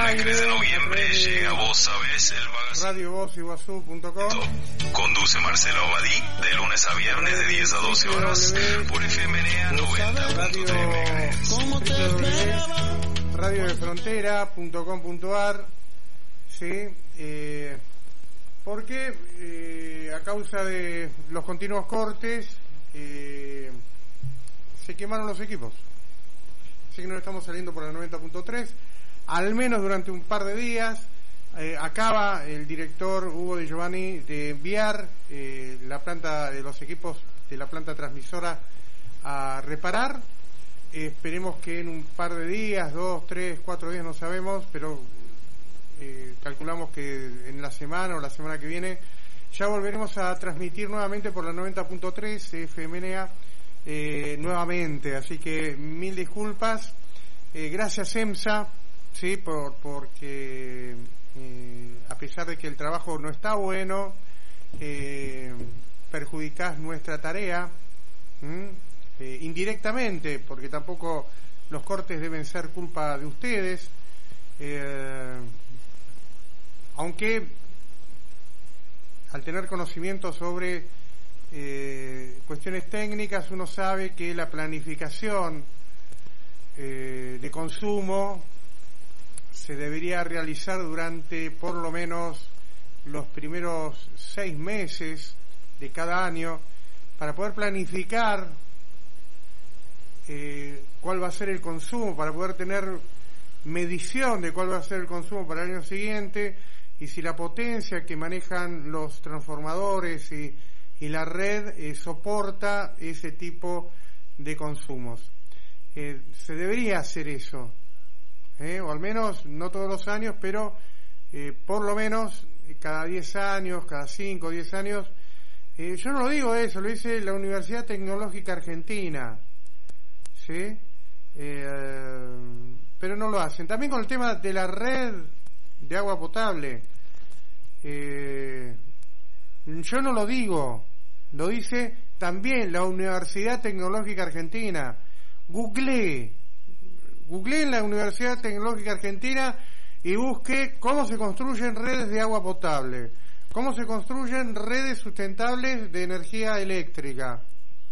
aire. 3 de noviembre llega Vos Sabés, el bagazo. RadioVozIguazú.com. Conduce Marcelo Abadí de lunes a viernes de 10 a 12 horas por FMNA 90.3 MHz. Radiodefrontera.com.ar. Sí, porque a causa de los continuos cortes se quemaron los equipos. Así que no estamos saliendo por la 90.3, al menos durante un par de días. Acaba el director Hugo Di Giovanni de enviar la planta de los equipos de la planta transmisora a reparar. Esperemos que en un par de días, 2, 3, 4 días, no sabemos, pero calculamos que en la semana o la semana que viene ya volveremos a transmitir nuevamente por la 90.3 FMNA nuevamente. Así que mil disculpas. Gracias EMSA, sí, porque a pesar de que el trabajo no está bueno, perjudicás nuestra tarea indirectamente, porque tampoco los cortes deben ser culpa de ustedes, aunque al tener conocimiento sobre cuestiones técnicas uno sabe que la planificación de consumo se debería realizar durante por lo menos los primeros 6 meses de cada año para poder planificar cuál va a ser el consumo, para poder tener medición de cuál va a ser el consumo para el año siguiente y si la potencia que manejan los transformadores y la red soporta ese tipo de consumos. Se debería hacer eso, o al menos no todos los años, pero por lo menos cada 10 años, cada 5 o 10 años. Yo no lo digo eso, lo dice la Universidad Tecnológica Argentina, ¿sí? Pero no lo hacen. También con el tema de la red de agua potable, yo no lo digo, lo dice también la Universidad Tecnológica Argentina. Googleé en la Universidad Tecnológica Argentina y busqué cómo se construyen redes de agua potable, cómo se construyen redes sustentables de energía eléctrica.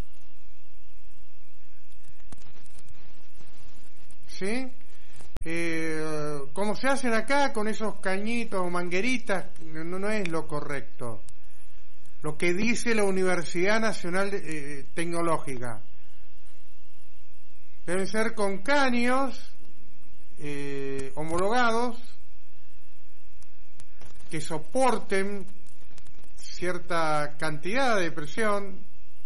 ¿Sí? Como se hacen acá con esos cañitos o mangueritas, no es lo correcto. Lo que dice la Universidad Nacional Tecnológica. Deben ser con caños homologados que soporten cierta cantidad de presión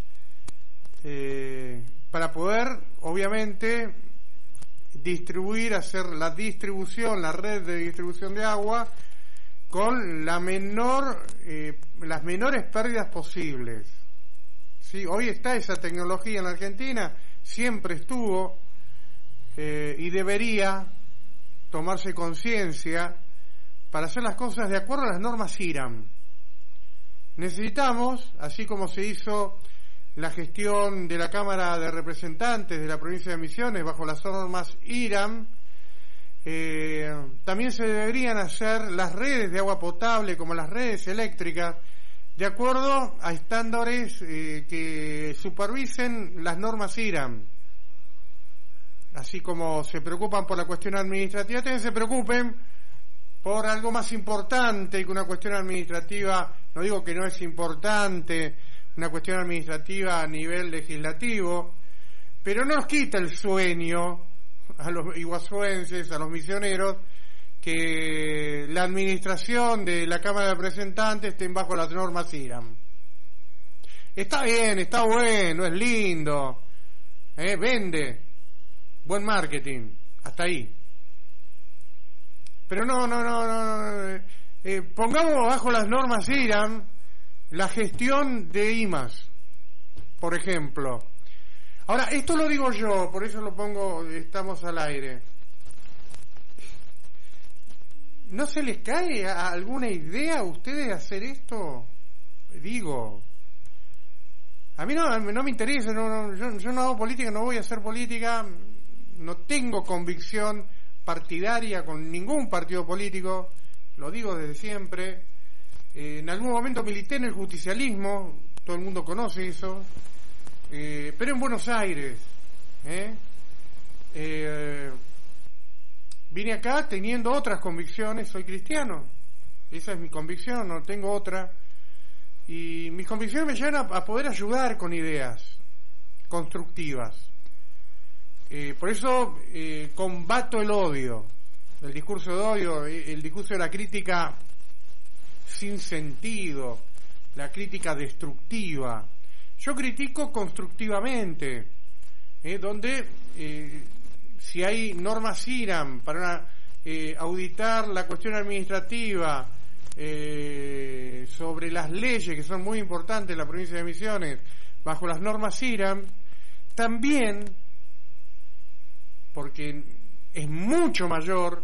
para poder, obviamente, hacer la distribución, la red de distribución de agua con las menores pérdidas posibles. ¿Sí? Hoy está esa tecnología en la Argentina, siempre estuvo, y debería tomarse conciencia para hacer las cosas de acuerdo a las normas IRAM. Necesitamos, así como se hizo la gestión de la Cámara de Representantes de la provincia de Misiones bajo las normas IRAM, también se deberían hacer las redes de agua potable como las redes eléctricas de acuerdo a estándares que supervisen las normas IRAM. Así como se preocupan por la cuestión administrativa, también se preocupen por algo más importante que una cuestión administrativa. No digo que no es importante una cuestión administrativa a nivel legislativo, pero no nos quita el sueño a los iguazuenses, a los misioneros, que la administración de la Cámara de Representantes estén bajo las normas IRAM. Está bien, está bueno, es lindo, vende, buen marketing, hasta ahí. Pero no, pongamos bajo las normas IRAM la gestión de IMAS, por ejemplo. Ahora, esto lo digo yo, por eso lo pongo, estamos al aire. ¿No se les cae alguna idea a ustedes hacer esto? Digo, a mí no me interesa, yo no hago política, no voy a hacer política, no tengo convicción partidaria con ningún partido político, lo digo desde siempre. En algún momento milité en el justicialismo, todo el mundo conoce eso, pero en Buenos Aires. Vine acá teniendo otras convicciones, soy cristiano, esa es mi convicción, no tengo otra, y mis convicciones me llevan a poder ayudar con ideas constructivas. Por eso combato el odio, el discurso de odio, el discurso de la crítica sin sentido, la crítica destructiva. Yo critico constructivamente, donde si hay normas IRAM para auditar la cuestión administrativa sobre las leyes que son muy importantes en la provincia de Misiones, bajo las normas IRAM, también, porque es mucho mayor,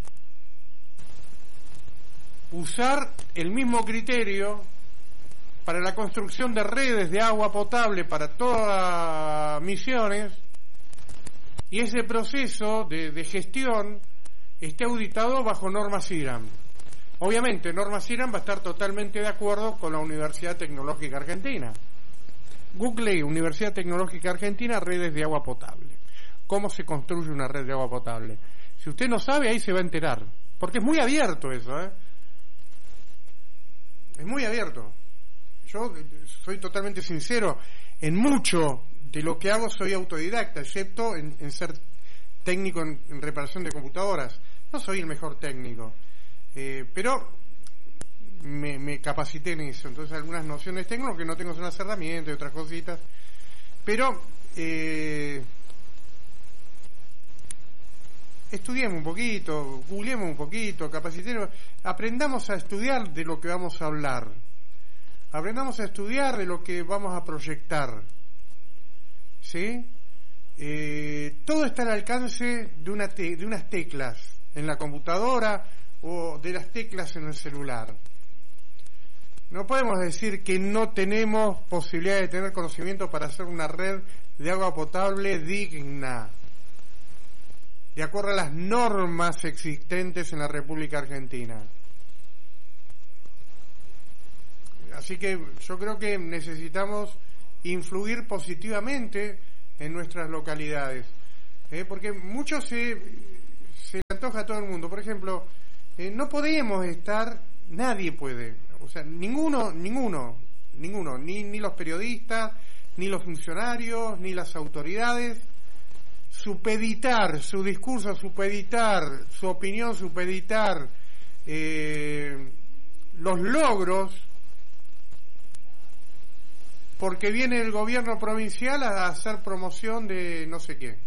usar el mismo criterio para la construcción de redes de agua potable para todas Misiones, y ese proceso de gestión esté auditado bajo normas IRAM. Obviamente, normas IRAM va a estar totalmente de acuerdo con la Universidad Tecnológica Argentina. Google, Universidad Tecnológica Argentina, redes de agua potable. ¿Cómo se construye una red de agua potable? Si usted no sabe, ahí se va a enterar. Porque es muy abierto eso, Es muy abierto. Yo soy totalmente sincero. En mucho de lo que hago soy autodidacta, excepto en ser técnico en reparación de computadoras. No soy el mejor técnico, pero me capacité en eso. Entonces algunas nociones tengo, lo que no tengo son las herramientas y otras cositas. Pero estudiemos un poquito, googleemos un poquito, capacitemos, aprendamos a estudiar de lo que vamos a hablar, aprendamos a estudiar de lo que vamos a proyectar, ¿sí? Todo está al alcance de unas teclas en la computadora o de las teclas en el celular. No podemos decir que no tenemos posibilidad de tener conocimiento para hacer una red de agua potable digna, de acuerdo a las normas existentes en la República Argentina. Así que yo creo que necesitamos influir positivamente en nuestras localidades, porque mucho se antoja a todo el mundo. Por ejemplo, no podemos estar, nadie puede, o sea, ninguno, ni los periodistas, ni los funcionarios, ni las autoridades, supeditar su discurso, supeditar su opinión, supeditar los logros, porque viene el gobierno provincial a hacer promoción de no sé qué.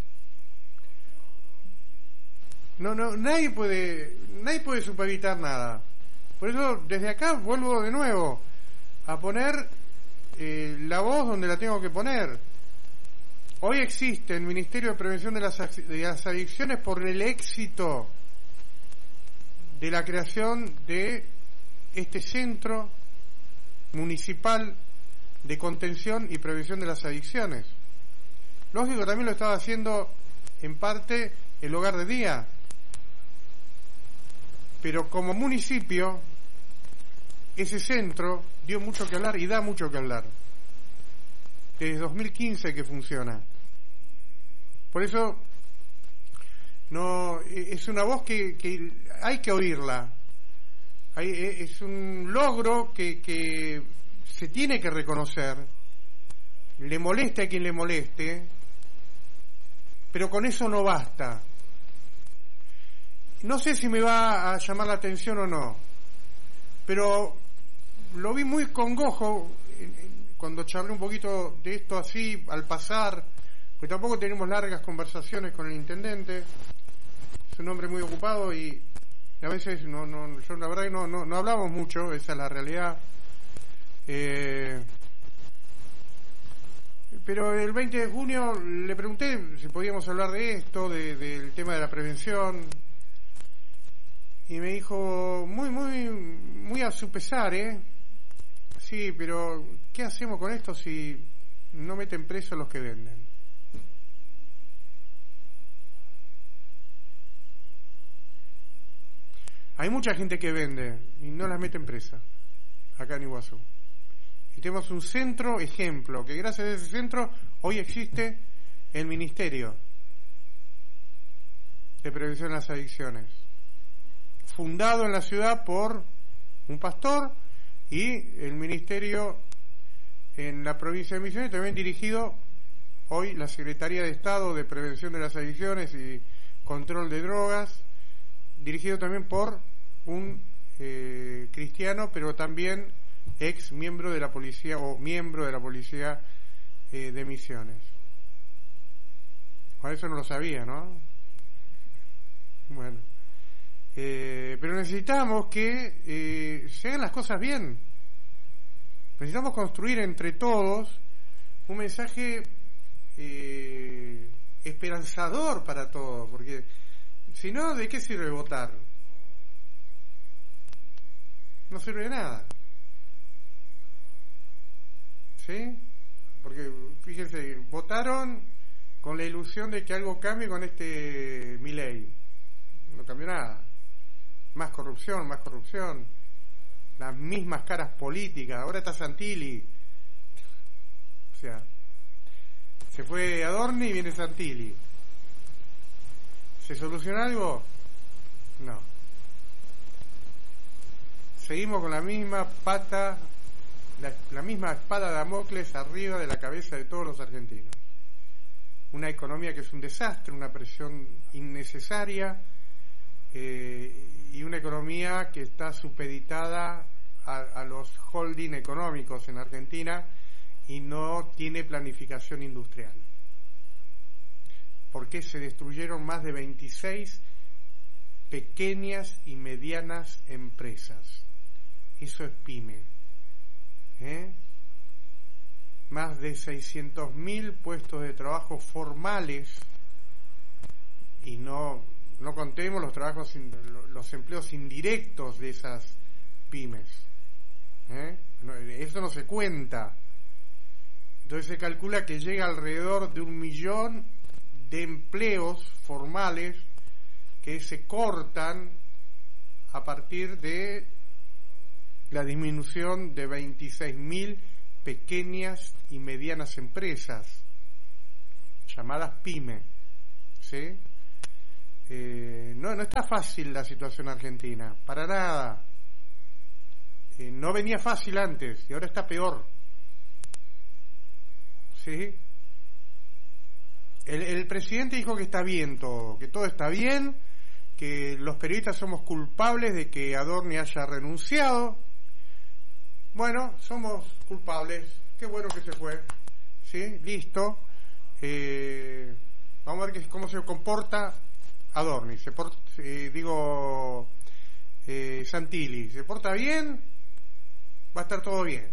Nadie puede supeditar nada. Por eso desde acá vuelvo de nuevo a poner la voz donde la tengo que poner. Hoy existe el Ministerio de Prevención de las Adicciones por el éxito de la creación de este centro municipal de contención y prevención de las adicciones. Lógico, también lo estaba haciendo en parte el Hogar de Día, pero como municipio ese centro dio mucho que hablar y da mucho que hablar. Desde 2015 que funciona. Por eso es una voz que hay que oírla. Es un logro que se tiene que reconocer. Le moleste a quien le moleste, pero con eso no basta. No sé si me va a llamar la atención o no, pero lo vi muy congojo cuando charlé un poquito de esto así al pasar, pues tampoco tenemos largas conversaciones con el intendente. Es un hombre muy ocupado y a veces yo la verdad que no hablamos mucho, esa es la realidad. Pero el 20 de junio le pregunté si podíamos hablar de esto, del tema de la prevención, y me dijo muy a su pesar, sí, pero ¿qué hacemos con esto si no meten presos a los que venden? Hay mucha gente que vende y no las mete en presa, acá en Iguazú. Y tenemos un centro ejemplo, que gracias a ese centro hoy existe el Ministerio de Prevención de las Adicciones, fundado en la ciudad por un pastor, y el Ministerio en la provincia de Misiones, también dirigido hoy la Secretaría de Estado de Prevención de las Adicciones y Control de Drogas, dirigido también por un cristiano, pero también ex miembro de la policía o miembro de la policía de Misiones. Por eso no lo sabía, ¿no? Bueno, pero necesitamos que se hagan las cosas bien. Necesitamos construir entre todos un mensaje esperanzador para todos, porque si no, ¿de qué sirve votar? No sirve de nada. ¿Sí? Porque, fíjense, votaron con la ilusión de que algo cambie con este Milei. No cambió nada. Más corrupción, las mismas caras políticas. Ahora está Santilli. O sea, se fue Adorni y viene Santilli. ¿Se soluciona algo? No. Seguimos con la misma pata, la misma espada de Damocles arriba de la cabeza de todos los argentinos. Una economía que es un desastre, una presión innecesaria, y una economía que está supeditada a los holding económicos en Argentina y no tiene planificación industrial. Porque se destruyeron más de 26 pequeñas y medianas empresas. Eso es pyme. Más de 600.000 puestos de trabajo formales, y no contemos los trabajos, los empleos indirectos de esas pymes. Eso no se cuenta. Entonces se calcula que llega alrededor de 1 millón de empleos formales que se cortan a partir de la disminución de 26.000 pequeñas y medianas empresas llamadas pyme. ¿Sí? No está fácil la situación argentina, para nada. No venía fácil antes y ahora está peor. ¿Sí? El presidente dijo que está bien todo, que todo está bien, que los periodistas somos culpables de que Adorni haya renunciado. Bueno, somos culpables, qué bueno que se fue. ¿Sí? Listo. Vamos a ver cómo se comporta Adorni, Santilli, ¿se porta bien? Va a estar todo bien.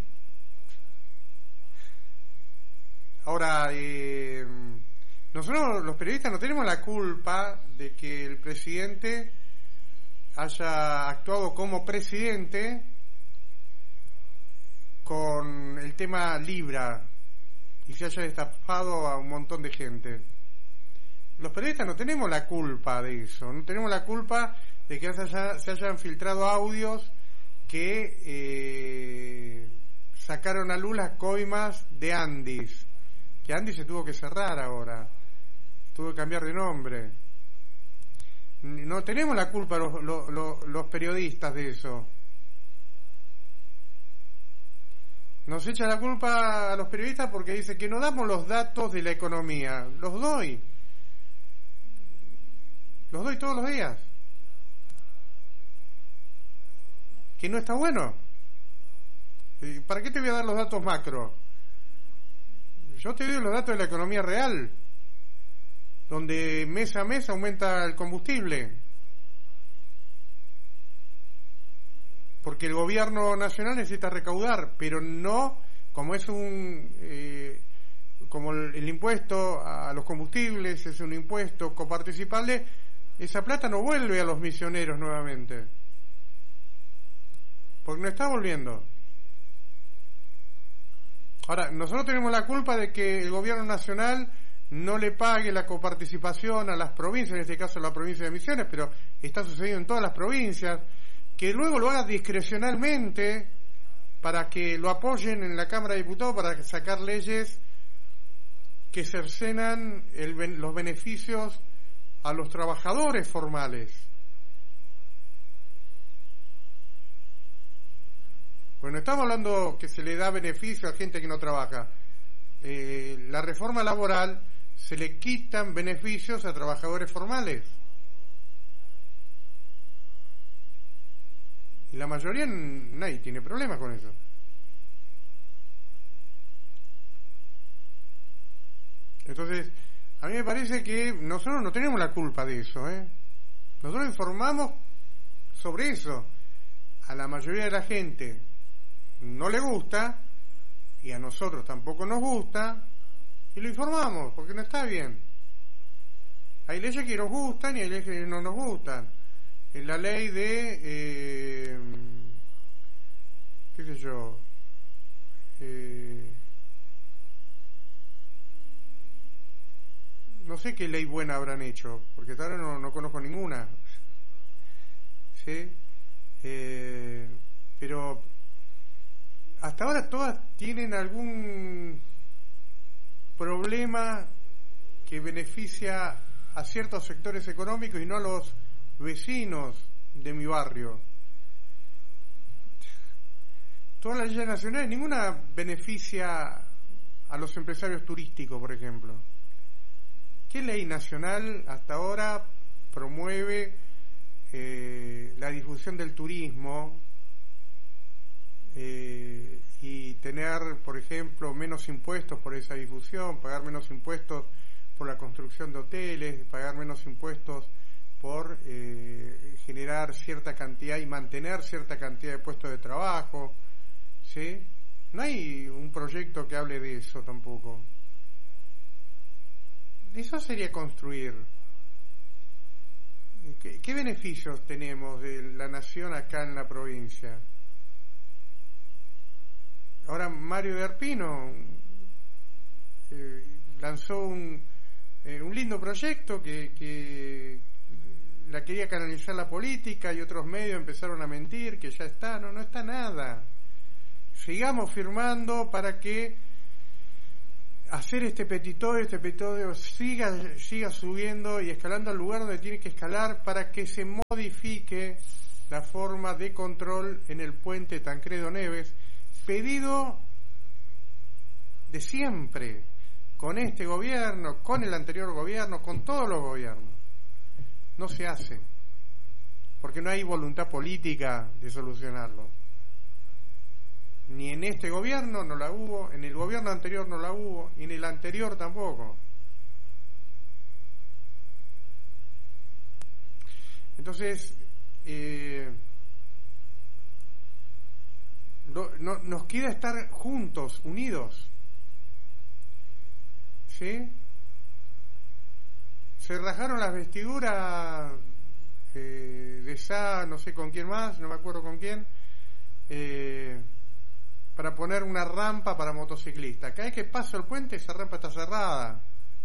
Ahora, nosotros los periodistas no tenemos la culpa de que el presidente haya actuado como presidente con el tema Libra y se haya destapado a un montón de gente. Los periodistas no tenemos la culpa de eso, no tenemos la culpa de que se hayan filtrado audios que sacaron a luz las coimas de Andis, que Andis se tuvo que cerrar ahora, tuvo que cambiar de nombre. No tenemos la culpa los periodistas de eso. Nos echa la culpa a los periodistas porque dice que no damos los datos de la economía. Los doy todos los días. Que no está bueno. ¿Para qué te voy a dar los datos macro? Yo te doy los datos de la economía real, donde mes a mes aumenta el combustible, porque el gobierno nacional necesita recaudar, pero no como es como el impuesto a los combustibles es un impuesto coparticipable. Esa plata no vuelve a los misioneros nuevamente, porque no está volviendo. Ahora, nosotros tenemos la culpa de que el gobierno nacional no le pague la coparticipación a las provincias, en este caso la provincia de Misiones, pero está sucediendo en todas las provincias. que luego lo haga discrecionalmente para que lo apoyen en la Cámara de Diputados para sacar leyes que cercenan los beneficios a los trabajadores formales. Bueno, estamos hablando que se le da beneficio a gente que no trabaja. La reforma laboral se le quitan beneficios a trabajadores formales. Y la mayoría, nadie tiene problemas con eso. Entonces, a mí me parece que nosotros no tenemos la culpa de eso, ¿eh? Nosotros informamos sobre eso. A la mayoría de la gente no le gusta, y a nosotros tampoco nos gusta, y lo informamos, porque no está bien. Hay leyes que nos gustan y hay leyes que no nos gustan. En la ley de, qué sé yo, no sé qué ley buena habrán hecho, porque hasta ahora no conozco ninguna. ¿Sí? Pero hasta ahora todas tienen algún problema que beneficia a ciertos sectores económicos y no a los vecinos de mi barrio. Todas las leyes nacionales, ninguna beneficia a los empresarios turísticos, por ejemplo. ¿Qué ley nacional hasta ahora promueve la difusión del turismo y tener, por ejemplo, menos impuestos por esa difusión, pagar menos impuestos por la construcción de hoteles, pagar menos impuestos por generar cierta cantidad y mantener cierta cantidad de puestos de trabajo? ¿Sí? No hay un proyecto que hable de eso tampoco. Eso sería construir. ¿Qué beneficios tenemos de la nación acá en la provincia? Ahora Mario de Arpino lanzó un lindo proyecto que la quería canalizar la política y otros medios empezaron a mentir que ya está. No está nada. Sigamos firmando para que hacer este petitorio siga subiendo y escalando al lugar donde tiene que escalar para que se modifique la forma de control en el puente Tancredo Neves, pedido de siempre, con este gobierno, con el anterior gobierno, con todos los gobiernos. No se hace, porque no hay voluntad política de solucionarlo. Ni en este gobierno no la hubo, en el gobierno anterior no la hubo, y en el anterior tampoco. Entonces, nos queda estar juntos, unidos. ¿Sí? Se rajaron las vestiduras de Sá, no sé con quién más, no me acuerdo con quién, para poner una rampa para motociclistas. Cada vez que paso el puente, esa rampa está cerrada.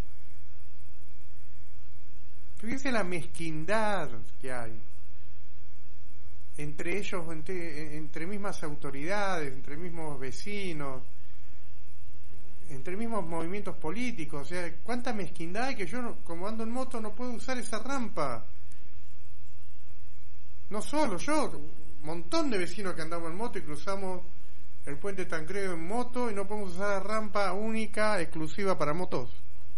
Fíjense la mezquindad que hay entre ellos, entre mismas autoridades, entre mismos vecinos, entre mismos movimientos políticos. O sea, cuánta mezquindad hay que yo, como ando en moto, no puedo usar esa rampa. No solo yo, un montón de vecinos que andamos en moto y cruzamos el puente Tancredo en moto y no podemos usar la rampa única, exclusiva para motos.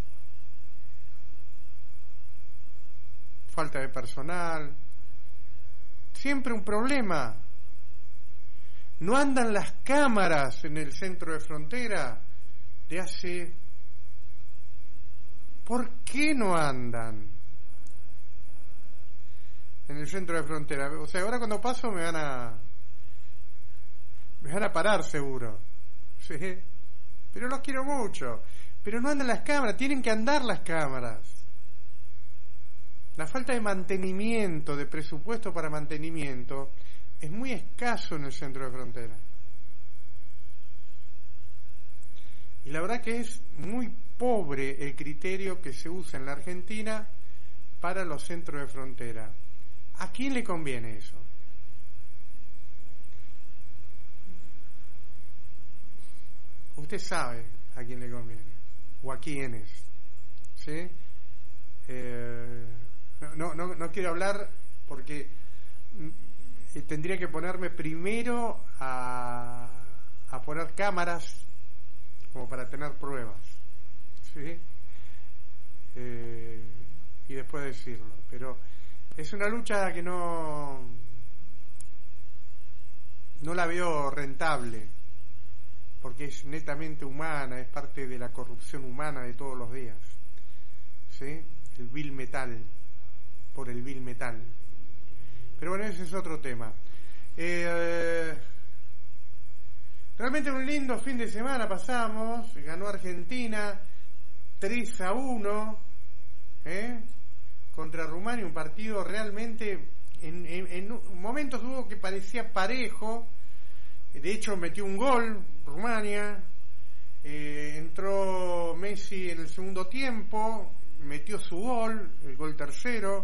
Falta de personal. Siempre un problema. No andan las cámaras en el centro de Frontera de hace... ¿Por qué no andan en el centro de Frontera? O sea, ahora cuando paso me van a parar seguro, ¿sí? Pero los quiero mucho. Pero no andan las cámaras, tienen que andar las cámaras. La falta de mantenimiento, de presupuesto para mantenimiento, es muy escaso en el centro de Frontera. Y la verdad que es muy pobre el criterio que se usa en la Argentina para los centros de frontera. ¿A quién le conviene eso? usted sabe a quién le conviene o a quiénes, ¿sí? No quiero hablar porque tendría que ponerme primero a poner cámaras como para tener pruebas, ¿sí? Y después decirlo, pero es una lucha que no la veo rentable, porque es netamente humana, es parte de la corrupción humana de todos los días, ¿sí? El vil metal, por el vil metal. Pero bueno, ese es otro tema. Realmente un lindo fin de semana pasamos, ganó Argentina 3-1, contra Rumania, un partido realmente en momentos hubo que parecía parejo. De hecho metió un gol Rumania, entró Messi en el segundo tiempo, metió su gol, el gol tercero,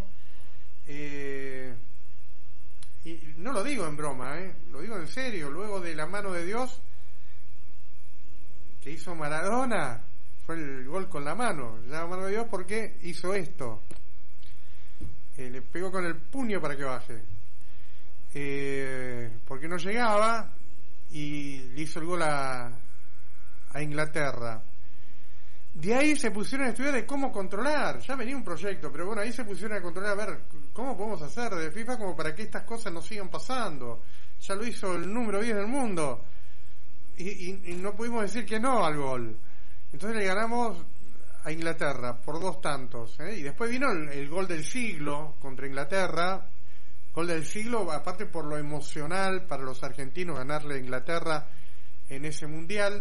y no lo digo en broma, lo digo en serio. Luego de la mano de Dios que hizo Maradona, fue el gol con la mano, la mano de Dios, porque hizo esto, le pegó con el puño para que baje, porque no llegaba, y le hizo el gol a Inglaterra. De ahí se pusieron a estudiar de cómo controlar, ya venía un proyecto, pero bueno, ahí se pusieron a controlar, a ver cómo podemos hacer de FIFA como para que estas cosas no sigan pasando. Ya lo hizo el número 10 del mundo, y no pudimos decir que no al gol. Entonces le ganamos a Inglaterra por 2 tantos, y después vino el gol del siglo contra Inglaterra. Gol del siglo, aparte por lo emocional para los argentinos, ganarle a Inglaterra en ese mundial.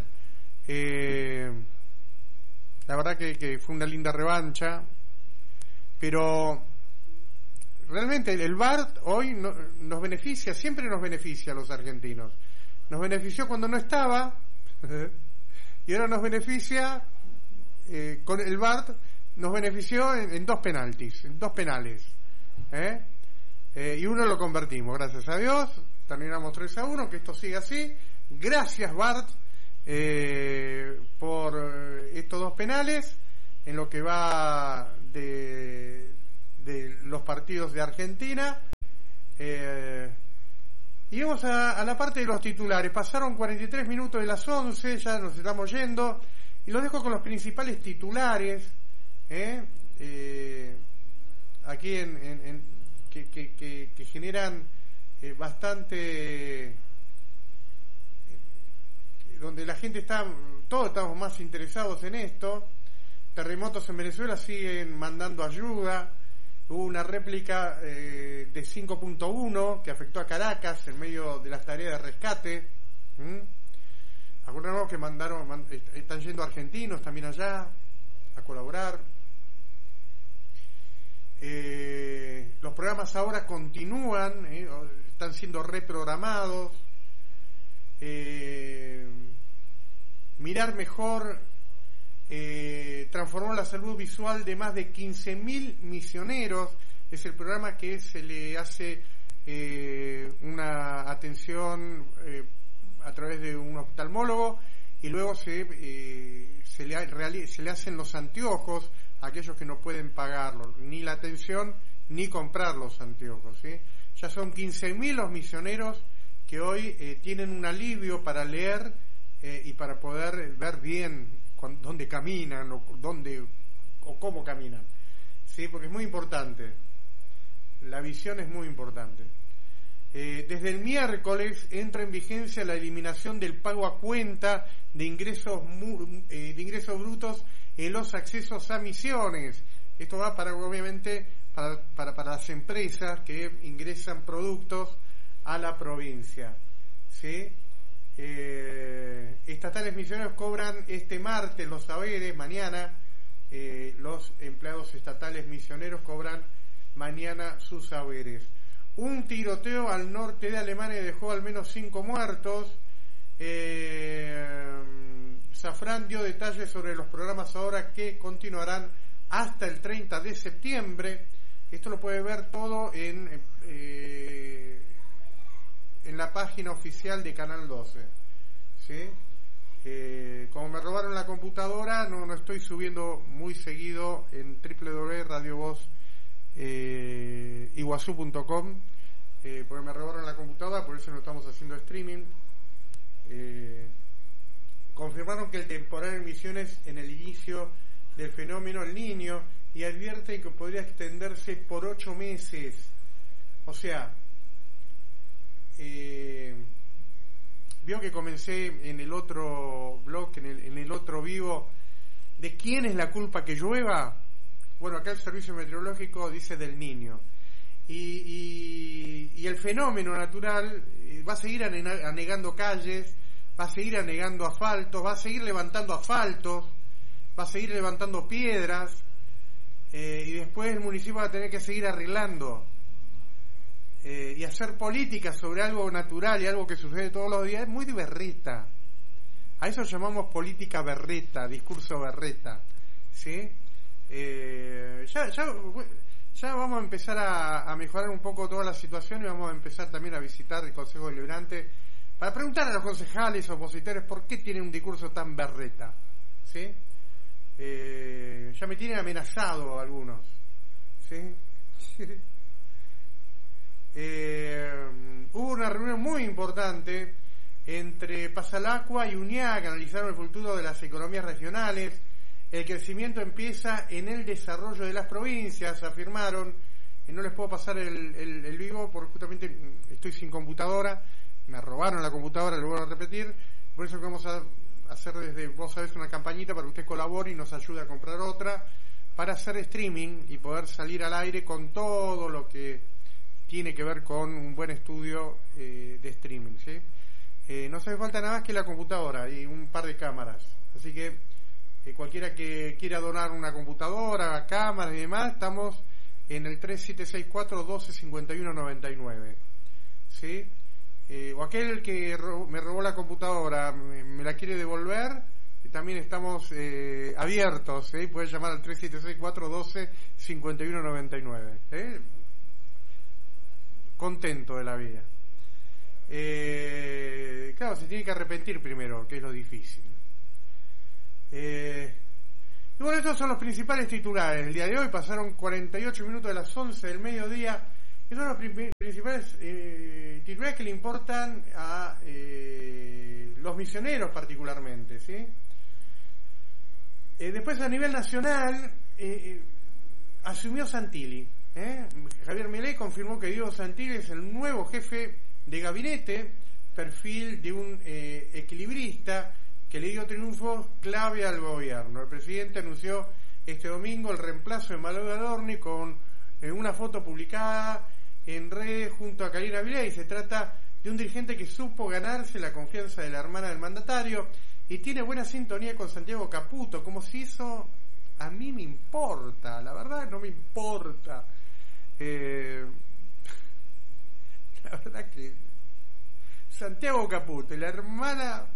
La verdad que fue una linda revancha, pero realmente el VAR hoy nos beneficia, siempre nos beneficia a los argentinos. Nos benefició cuando no estaba y ahora nos beneficia con el VAR, nos benefició en 2 penaltis, en 2 penales, y uno lo convertimos, gracias a Dios. Terminamos 3-1, que esto siga así. Gracias VAR por estos 2 penales en lo que va de los partidos de Argentina. Y vamos a la parte de los titulares. Pasaron 43 minutos de las 11, ya nos estamos yendo, y los dejo con los principales titulares aquí que generan bastante, donde la gente todos estamos más interesados en esto. Terremotos en Venezuela siguen mandando ayuda. Hubo una réplica de 5.1 que afectó a Caracas en medio de las tareas de rescate. Acordamos que están yendo argentinos también allá a colaborar. Los programas ahora continúan, están siendo reprogramados. Mirar Mejor transformó la salud visual de más de 15.000 misioneros. Es el programa que se le hace una atención a través de un oftalmólogo, y luego se le hacen los anteojos a aquellos que no pueden pagarlo, ni la atención ni comprar los anteojos, ¿sí? Ya son 15.000 los misioneros que hoy tienen un alivio para leer y para poder ver bien dónde caminan o cómo caminan, ¿sí? Porque es muy importante, la visión es muy importante. Desde el miércoles entra en vigencia la eliminación del pago a cuenta de ingresos brutos en los accesos a misiones. Esto va obviamente para las empresas que ingresan productos a la provincia, ¿sí? Estatales misioneros cobran este martes los saberes. Mañana los empleados estatales misioneros cobran mañana sus saberes. Un tiroteo al norte de Alemania dejó al menos 5 muertos. Safran dio detalles sobre los programas ahora que continuarán hasta el 30 de septiembre. Esto lo puede ver todo en la página oficial de Canal 12, ¿sí? Como me robaron la computadora, no estoy subiendo muy seguido en www.radiovoziguazú.com, porque me robaron la computadora, por eso no estamos haciendo streaming. Confirmaron que el temporal en Misiones en el inicio del fenómeno El Niño, y advierten que podría extenderse por 8 meses. O sea, vio que comencé en el otro blog, en el otro vivo, ¿de quién es la culpa que llueva? Bueno, acá el servicio meteorológico dice del Niño. Y el fenómeno natural va a seguir anegando calles, va a seguir anegando asfaltos, va a seguir levantando asfaltos, va a seguir levantando piedras, y después el municipio va a tener que seguir arreglando y hacer políticas sobre algo natural y algo que sucede todos los días. Es muy de berreta. A eso llamamos política berreta, discurso berreta, ¿sí? Ya vamos a empezar a mejorar un poco toda la situación, y vamos a empezar también a visitar el Consejo Deliberante para preguntar a los concejales opositores por qué tienen un discurso tan berreta, ¿sí? Ya me tienen amenazado algunos, ¿sí? Hubo una reunión muy importante entre Pasalacqua y UNIA, que analizaron el futuro de las economías regionales. El crecimiento empieza en el desarrollo de las provincias, afirmaron. No les puedo pasar el vivo porque justamente estoy sin computadora, me robaron la computadora, lo vuelvo a repetir. Por eso que vamos a hacer desde vos sabés una campañita para que usted colabore y nos ayude a comprar otra, para hacer streaming y poder salir al aire con todo lo que tiene que ver con un buen estudio de streaming, ¿sí? No hace falta nada más que la computadora y un par de cámaras, así que cualquiera que quiera donar una computadora, cámaras y demás, estamos en el 3764-125199, ¿sí? O aquel que me robó la computadora me la quiere devolver, también estamos abiertos, ¿sí? Puedes llamar al 3764-125199, ¿sí? Contento de la vida. Claro, se tiene que arrepentir primero, que es lo difícil. Y bueno, estos son los principales titulares. El día de hoy pasaron 48 minutos de las 11 del mediodía. Estos son los principales titulares que le importan a los misioneros particularmente, ¿sí? Después, a nivel nacional, asumió Santilli. Javier Milei confirmó que Diego Santilli es el nuevo jefe de gabinete, perfil de un equilibrista que le dio triunfos clave al gobierno. El presidente anunció este domingo el reemplazo de Manuel Adorni con una foto publicada en redes junto a Karina Milei. Se trata de un dirigente que supo ganarse la confianza de la hermana del mandatario y tiene buena sintonía con Santiago Caputo, como si eso a mí me importa. La verdad no me importa. La verdad que Santiago Caputo y la hermana,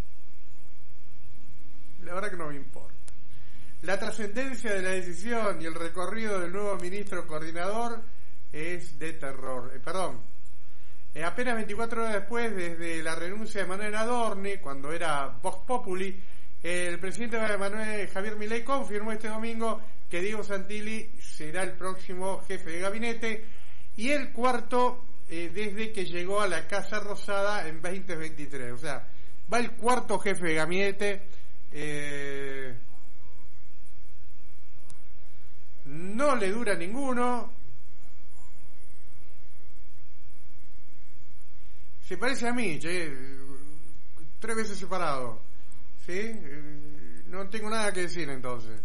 la verdad que no me importa. La trascendencia de la decisión y el recorrido del nuevo ministro coordinador es de terror. Apenas 24 horas después, desde la renuncia de Manuel Adorni, cuando era Vox Populi, el presidente Javier Milei confirmó este domingo que Diego Santilli será el próximo jefe de gabinete y el cuarto desde que llegó a la Casa Rosada en 2023. O sea, va el cuarto jefe de gabinete. No le dura ninguno. Se parece a mí, 3 veces separado, ¿sí? No tengo nada que decir entonces.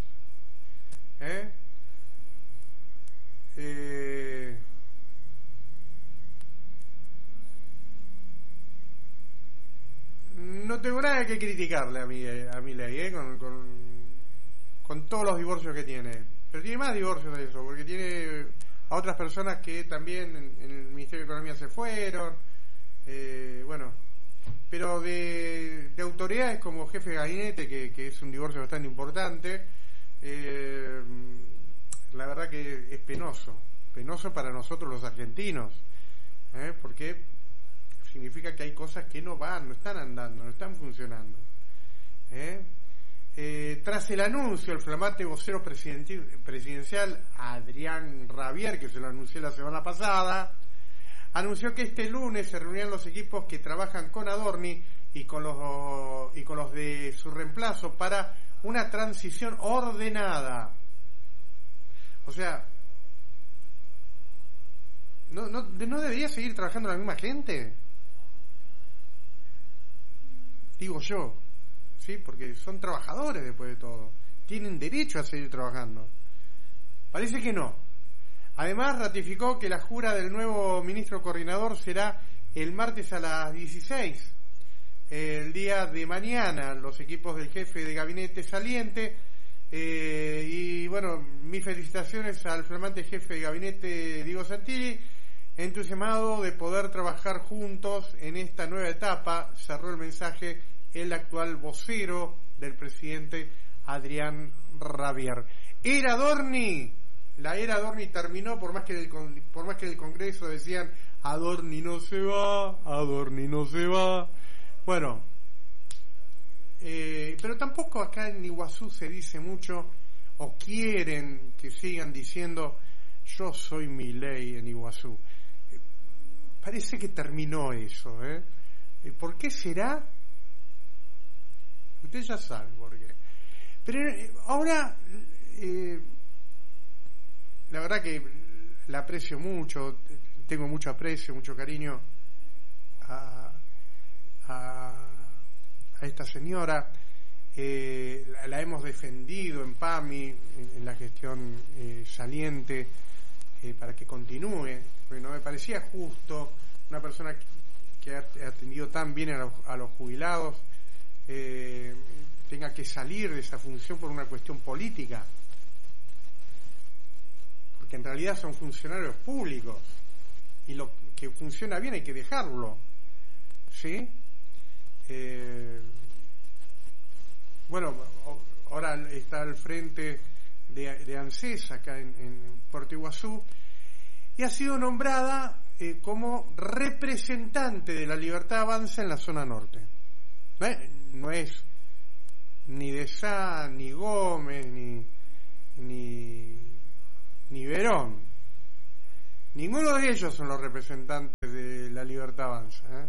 No tengo nada que criticarle a Milei, con todos los divorcios que tiene. Pero tiene más divorcios de eso, porque tiene a otras personas que también en el Ministerio de Economía se fueron. Bueno, pero de autoridades como jefe de gabinete, que es un divorcio bastante importante, la verdad que es penoso para nosotros los argentinos, porque significa que hay cosas que no están andando, no están funcionando. Tras el anuncio, el flamante vocero presidencial Adrián Rabier, que se lo anunció la semana pasada, anunció que este lunes se reunían los equipos que trabajan con Adorni y con los de su reemplazo para una transición ordenada. O sea, ¿no debería seguir trabajando la misma gente? Digo yo, sí, porque son trabajadores después de todo, tienen derecho a seguir trabajando. Parece que no. Además, ratificó que la jura del nuevo ministro coordinador será el martes a las 16, el día de mañana. Los equipos del jefe de gabinete saliente, y bueno, mis felicitaciones al flamante jefe de gabinete Diego Santilli, entusiasmado de poder trabajar juntos en esta nueva etapa, cerró el mensaje el actual vocero del presidente Adrián Rabier. La era Adorni terminó, por más que del Congreso decían Adorni no se va. Bueno, pero tampoco acá en Iguazú se dice mucho, o quieren que sigan diciendo yo soy Milei en Iguazú. Parece que terminó eso, ¿Por qué será? Usted ya sabe por qué. Pero ahora, la verdad que la aprecio mucho, tengo mucho aprecio, mucho cariño a esta señora. La hemos defendido en PAMI, en la gestión saliente, para que continúe, porque no me parecía justo una persona que ha atendido tan bien a los jubilados tenga que salir de esa función por una cuestión política, porque en realidad son funcionarios públicos y lo que funciona bien hay que dejarlo, ¿sí? Bueno, ahora está al frente de ANSES acá en Puerto Iguazú y ha sido nombrada como representante de la Libertad Avanza en la zona norte. No es ni de Sá, ni Gómez, ni Verón. Ninguno de ellos son los representantes de la Libertad Avanza.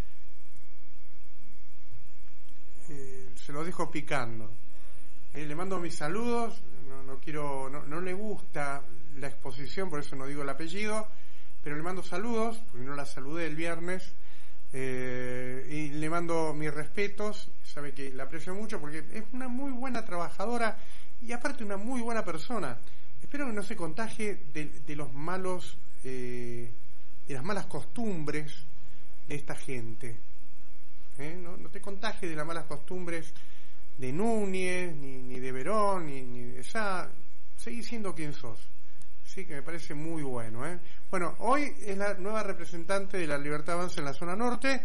Se lo dejo picando. Le mando mis saludos. No le gusta la exposición, por eso no digo el apellido, pero le mando saludos, porque no la saludé el viernes. Y le mando mis respetos, sabe que la aprecio mucho porque es una muy buena trabajadora y aparte una muy buena persona. Espero que no se contagie de los malos, de las malas costumbres de esta gente. No te contagies de las malas costumbres de Núñez, ni de Verón, ni de Sá. Seguí siendo quien sos. Sí, que me parece muy bueno. Bueno, hoy es la nueva representante de la Libertad Avanza en la zona norte.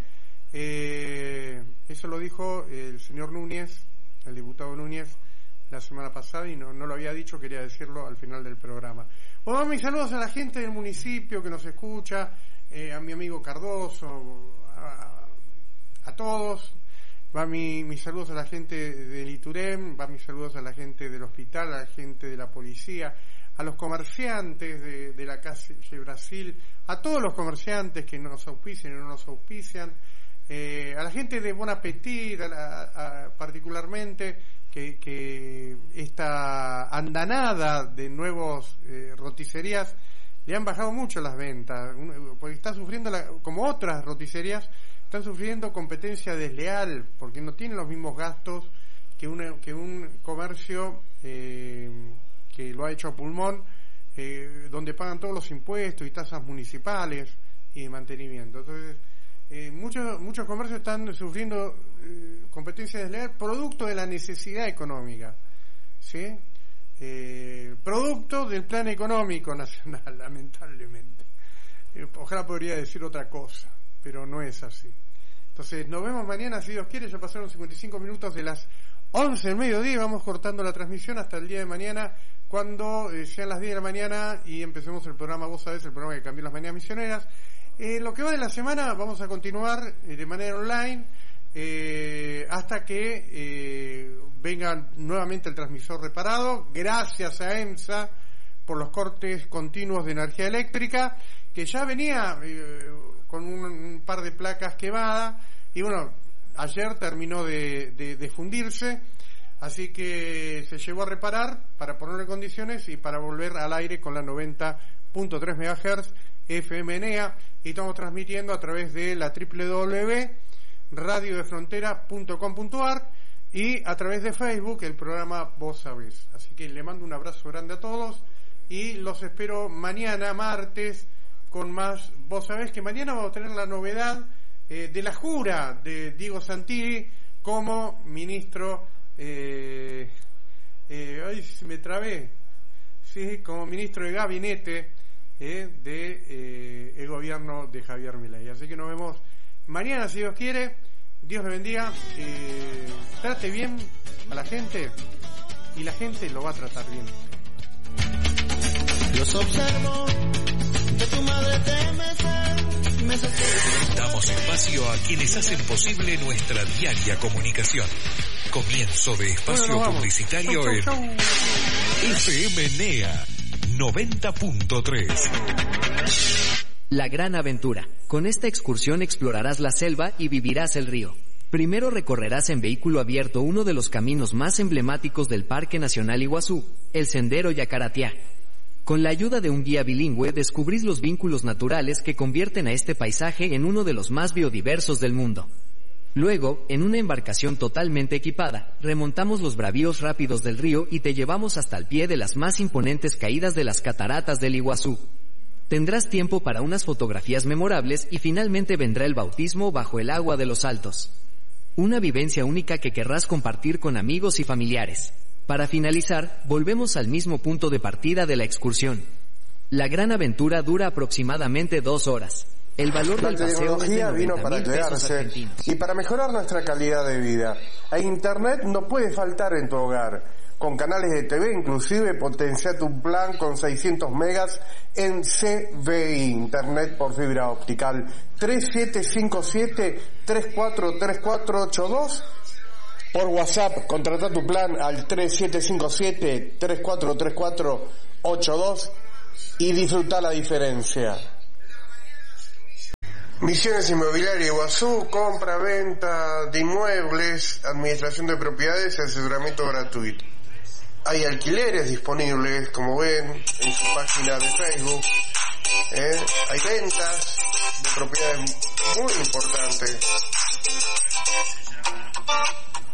Eso lo dijo el señor Núñez, el diputado Núñez, la semana pasada, y no lo había dicho, quería decirlo al final del programa. Bueno, mis saludos a la gente del municipio que nos escucha, a mi amigo Cardoso, a todos. Va mis saludos a la gente del Iturem, va mis saludos a la gente del hospital, a la gente de la policía, a los comerciantes de la calle Brasil, a todos los comerciantes que nos auspician y no nos auspician, a la gente de Bon Appetit, particularmente, que esta andanada de nuevos roticerías le han bajado mucho las ventas, porque está sufriendo, como otras roticerías, están sufriendo competencia desleal, porque no tienen los mismos gastos que un comercio que lo ha hecho a pulmón, donde pagan todos los impuestos y tasas municipales y de mantenimiento. Entonces, muchos comercios están sufriendo competencia desleal producto de la necesidad económica, ¿sí? Producto del plan económico nacional, lamentablemente. Ojalá podría decir otra cosa, pero no es así. Entonces, nos vemos mañana, si Dios quiere. Ya pasaron 55 minutos de las 11 del mediodía. Vamos cortando la transmisión hasta el día de mañana, cuando sean las 10 de la mañana y empecemos el programa Vos Sabés, el programa que cambió las mañanas misioneras. Lo que va de la semana vamos a continuar de manera online. hasta que venga nuevamente el transmisor reparado. Gracias a EMSA por los cortes continuos de energía eléctrica, que ya venía con un par de placas quemadas, y bueno, ayer terminó de fundirse, así que se llevó a reparar para ponerlo en condiciones y para volver al aire con la 90.3 MHz FM NEA, y estamos transmitiendo a través de la www.radiodefrontera.com.ar y a través de Facebook el programa Vos Sabés. Así que le mando un abrazo grande a todos y los espero mañana martes con más Vos Sabés, que mañana vamos a tener la novedad de la jura de Diego Santilli como ministro, hoy me trabé, sí, como ministro de gabinete el gobierno de Javier Milei. Así que nos vemos mañana si Dios quiere. Dios le bendiga, trate bien a la gente y la gente lo va a tratar bien. Los observo, de tu madre te Damos espacio a quienes hacen posible nuestra diaria comunicación. Comienzo de espacio publicitario en FM NEA 90.3. La gran aventura. Con esta excursión explorarás la selva y vivirás el río. Primero recorrerás en vehículo abierto uno de los caminos más emblemáticos del Parque Nacional Iguazú, el Sendero Yacaratiá. Con la ayuda de un guía bilingüe descubrís los vínculos naturales que convierten a este paisaje en uno de los más biodiversos del mundo. Luego, en una embarcación totalmente equipada, remontamos los bravíos rápidos del río y te llevamos hasta el pie de las más imponentes caídas de las cataratas del Iguazú. Tendrás tiempo para unas fotografías memorables y finalmente vendrá el bautismo bajo el agua de los Altos. Una vivencia única que querrás compartir con amigos y familiares. Para finalizar, volvemos al mismo punto de partida de la excursión. La gran aventura dura aproximadamente 2 horas. El valor del paseo es de 90,000 pesos argentinos. La tecnología vino para quedarse y para mejorar nuestra calidad de vida. E Internet no puede faltar en tu hogar. Con canales de TV, inclusive, potencia tu plan con 600 megas en CBI, Internet por fibra optical. 3757-343482. Por WhatsApp, contrata tu plan al 3757-343482 y disfruta la diferencia. Misiones Inmobiliaria Iguazú, compra, venta de inmuebles, administración de propiedades y asesoramiento gratuito. Hay alquileres disponibles, como ven en su página de Facebook. Hay ventas de propiedades muy importantes.